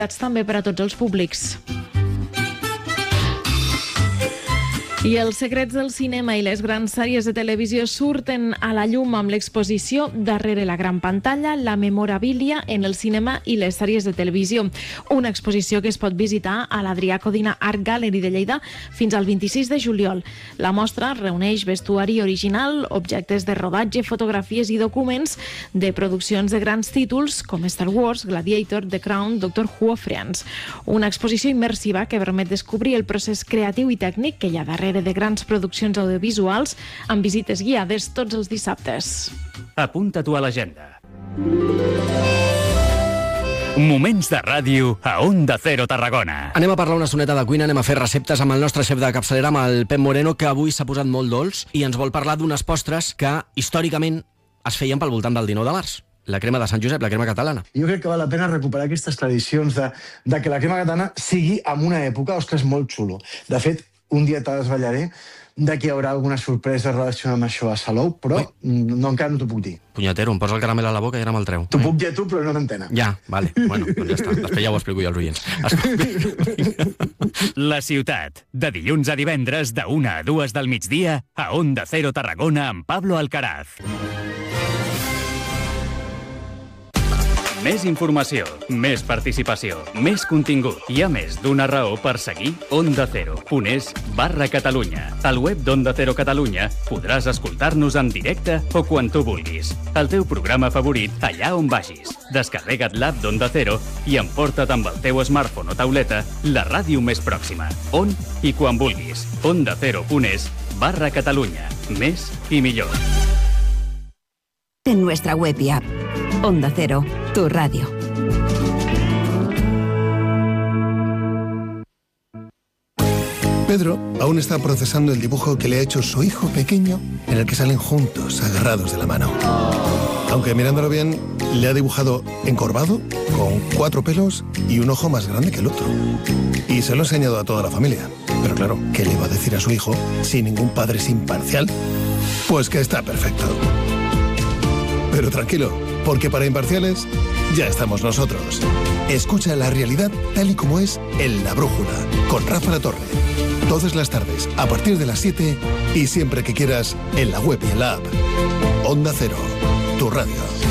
també per a tots els públics. I els secrets del cinema i les grans sèries de televisió surten a la llum amb l'exposició Darrere la gran pantalla, la memorabilia en el cinema i les sèries de televisió. Una exposició que es pot visitar a l'Adrià Codina Art Gallery de Lleida fins al 26 de juliol. La mostra reuneix vestuari original, objectes de rodatge, fotografies i documents de produccions de grans títols com Star Wars, Gladiator, The Crown, Doctor Who o Friends. Una exposició immersiva que permet descobrir el procés creatiu i tècnic que hi ha darrere de grans produccions audiovisuals amb visites guiades tots els dissabtes. Apunta-t'ho a l'agenda. Moments de ràdio a Onda Cero Tarragona. Anem a parlar una estoneta de cuina, anem a fer receptes amb el nostre xef de capçalera, amb el Pep Moreno, que avui s'ha posat molt dolç i ens vol parlar d'unes postres que històricament es feien pel voltant del 19 de març. La crema de Sant Josep, la crema catalana. Jo crec que val la pena recuperar aquestes tradicions de que la crema catalana sigui en una època, ostres, molt xulo. De fet, un dia te desvetllaré de que hi haurà alguna sorpresa relacionada amb això a Salou, però encara no t'ho puc dir. Punyetero, em posa el caramel a la boca i ara me'l treu. T'ho puc dir a tu, però no t'entena. Ja, vale, bueno, doncs ja està. Després ja ho explico jo als oients. La ciutat, de dilluns a divendres, de 1 a 2 del migdia, a Onda Cero Tarragona amb Pablo Alcaraz. Més informació, més participació, més contingut. Hi ha més d'una raó per seguir Onda Cero.es/Catalunya. Al web d'Onda Cero Catalunya podràs escoltar-nos en directe o quan tu vulguis. El teu programa favorit allà on vagis. Descarrega't l'app d'Onda Cero i emporta't amb el teu smartphone o tauleta la ràdio més pròxima. On i quan vulguis. OndaCero.es/Catalunya. Més i millor. En nuestra web y app. Onda Cero, tu radio. Pedro aún está procesando el dibujo que le ha hecho su hijo pequeño, en el que salen juntos, agarrados de la mano. Aunque mirándolo bien, le ha dibujado encorvado, con 4 pelos y un ojo más grande que el otro. Y se lo ha enseñado a toda la familia. Pero claro, ¿qué le va a decir a su hijo si ningún padre es imparcial? Pues que está perfecto. Pero tranquilo, porque para imparciales ya estamos nosotros. Escucha la realidad tal y como es en La Brújula, con Rafa La Torre. Todas las tardes, a partir de las 7 y siempre que quieras, en la web y en la app. Onda Cero, tu radio.